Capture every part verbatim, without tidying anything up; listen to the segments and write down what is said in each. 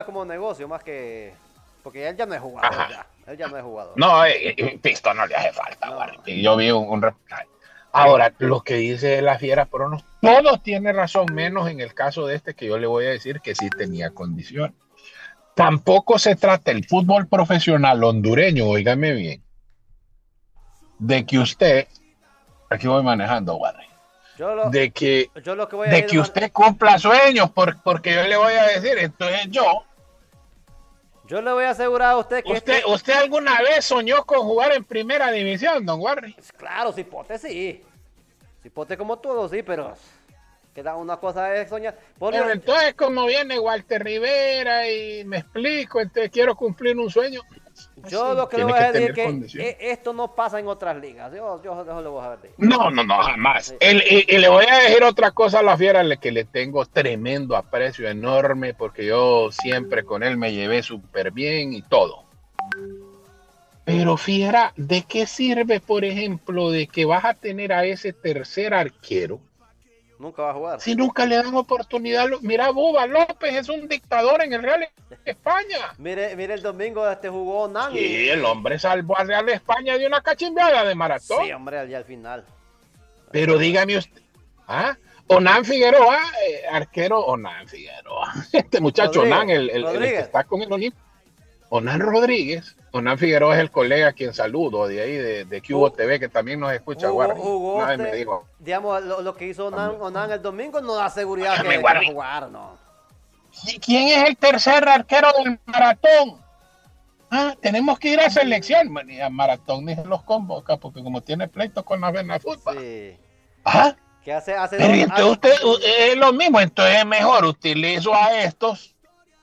como negocio más que... Porque él ya no es jugador, Ajá. ya. Él ya no es jugador. No, eh, eh, Pisto no le hace falta, No. Barry. Yo vi un, un reportaje. Ahora, lo que dice la Fiera Pronos, todos tiene razón, menos en el caso de este que yo le voy a decir que sí tenía condición. Tampoco se trata el fútbol profesional hondureño, óigame bien, de que usted, aquí voy manejando, Barry, Yo lo, de que, yo lo que voy a de ir... que Man... usted cumpla sueños, por, porque yo le voy a decir, entonces yo, Yo le voy a asegurar a usted que usted, este... usted alguna vez soñó con jugar en primera división, don Barry. Claro, cipote sí. Cipote como todo, sí, pero... Queda una cosa es soñar. Por Pero lo... entonces, como viene Walter Rivera y me explico, entonces quiero cumplir un sueño. Yo Sí, lo que le tiene voy a que decir es tener que condición. e- esto no pasa en otras ligas. Yo, yo, yo le voy a decir. No, no, no, jamás. Sí. El, y, y le voy a decir otra cosa a la Fiera, le- que le tengo tremendo aprecio enorme, porque yo siempre con él me llevé súper bien y todo. Pero Fiera, ¿de qué sirve, por ejemplo, de que vas a tener a ese tercer arquero Nunca va a jugar. si nunca le dan oportunidad? Mira, Buba López es un dictador en el Real España. Mire, mire el domingo este jugó Nan. Sí, el hombre salvó a Real España de una cachimbeada de maratón. Sí, hombre, al, al final. Pero dígame usted, ¿ah? Onan Figueroa, eh, arquero Onan Figueroa. Este muchacho Rodríguez, Onan, el, el, el que está con el Olimpia. Onan Rodríguez. Onan Figueroa es el colega a quien saludo de ahí, de, de Cubo T V, que también nos escucha, Jugó, Warren. jugó Una vez este, me dijo. digamos, lo, lo que hizo Onan, Onan el domingo no da seguridad Óyame, que, que va a Warren. jugar, no. ¿Quién es el tercer arquero del maratón? Ah, tenemos que ir a selección. A maratón ni se los convoca, porque como tiene pleito con la Vena Fútbol. Sí. ¿Ah? Que hace, hace Pero dos, entonces hace... usted es lo mismo, entonces es mejor utilizo a estos.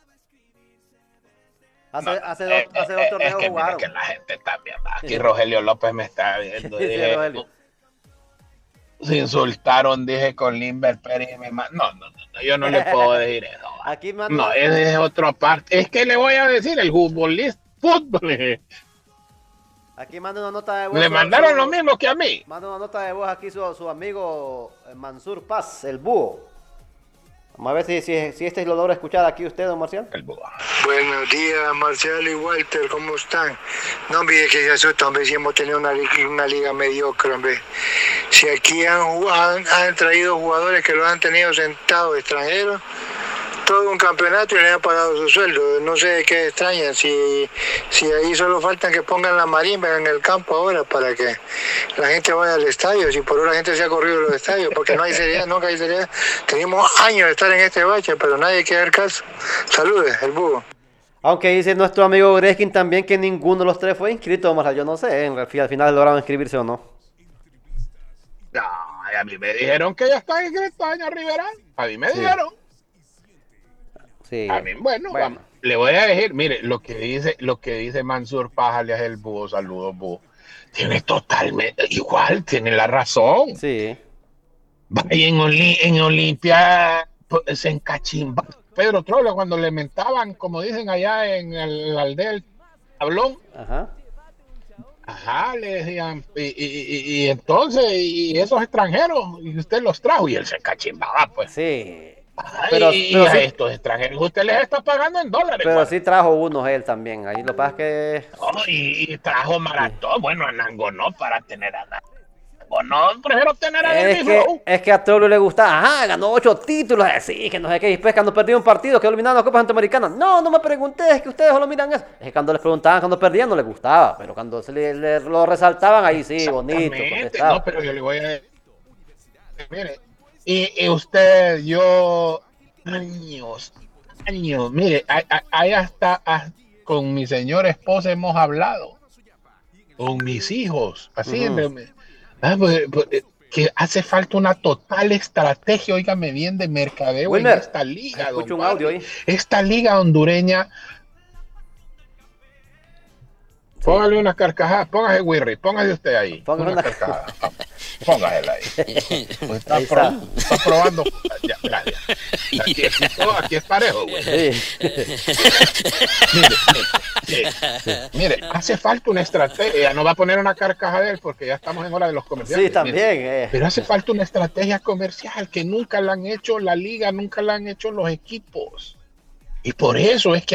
Hace, No, hace, eh, dos, hace eh, dos es torneos que jugaron. mire que la gente también va. Aquí Rogelio López me está viendo. Sí, Dije, Rogelio. se insultaron, dije con Limber Pérez. Y me ma- no, no, no, no, yo no le puedo decir eso. Va. Aquí mando No, una... ese es otra parte. Es que le voy a decir, el futbolista, fútbol. Aquí manda una nota de voz. Le su, mandaron su, lo mismo que a mí. manda una nota de voz aquí su, su amigo Mansur Paz, el búho. Vamos a ver si, si, si este lo logra escuchar aquí usted, don Marcial. El búho. Buenos días, Marcial y Walter, ¿cómo están? No, mire que se asusta, hombre, si hemos tenido una, una liga mediocre, hombre. Si aquí han, han, han traído jugadores que los han tenido sentados extranjeros, todo un campeonato y le han pagado su sueldo. No sé de qué extrañan, si, si ahí solo faltan que pongan la marimba en el campo ahora para que la gente vaya al estadio, si por ahora la gente se ha corrido los estadios, porque no hay seriedad, nunca hay seriedad. Tenemos años de estar en este bache, pero nadie quiere dar caso. Saludes, el búho. Aunque dice nuestro amigo Greskin también que ninguno de los tres fue inscrito, Marcial. Yo no sé, en realidad, al final lograron inscribirse o no. No, a mí me dijeron que ya está inscrito Año Rivera. A mí me Sí. dijeron. Sí. A mí, bueno, Bueno. vamos. Le voy a decir, mire, lo que dice, lo que dice Mansur Pájales el búho, saludos, búho. Tiene totalmente igual, tiene la razón. Sí. Y en, Oli- en Olimpia pues, se encachimba. Pedro Trola cuando le mentaban, como dicen allá en el, la aldea del tablón. Ajá. Ajá, le decían, y, y, y, y entonces, y esos extranjeros, y usted los trajo, y él se encachimbaba, pues. Sí. Ay, Pero, y pero a sí, estos extranjeros usted les está pagando en dólares. pero Bueno. sí trajo unos él también. Ahí lo que pasa es que... No, y, y trajo maratón. Bueno, a Nango no, para tener a Nango. No, prefiero tener a Es Derby que, Flow. es que a Trollio le gusta, ajá, ganó ocho títulos, eh, sí, que no sé qué, y después cuando perdió un partido, quedó eliminado en la Copa Centroamericana. No, no me pregunté, es que ustedes solo miran eso. Es que cuando les preguntaban cuando perdían no les gustaba, pero cuando se le, le- lo resaltaban, ahí sí, bonito, Exactamente. contestaba. No, pero yo le voy a decir, mire, y, y usted, yo, años, años, mire, ahí hasta, hasta con mi señora esposa hemos hablado, con mis hijos, así, Ujú. entre- ah, pues, pues, que hace falta una total estrategia, óigame bien, de mercadeo en Wilmer, esta liga, escucho don un audio Barry. ahí. Esta liga hondureña, Sí, póngale una carcajada, póngase Wirri, póngase usted ahí, Póngale una una- carcajada, póngasela ahí. Pues está, Ahí pro- está. está probando, ya, gracias. Aquí, aquí todo, aquí es parejo, güey. sí. Mire, mire, mire, mire, hace falta una estrategia, no va a poner una carcajada de él porque ya estamos en hora de los comerciales. Sí, también. Mire, eh. pero hace falta una estrategia comercial que nunca la han hecho la liga, nunca la han hecho los equipos. Y por eso es que